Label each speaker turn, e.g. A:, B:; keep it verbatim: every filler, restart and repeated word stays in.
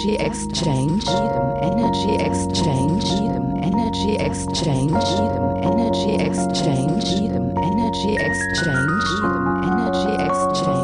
A: Energy Exchange, Energy Exchange, Energy Exchange, Energy Exchange, Energy Exchange, Energy Exchange.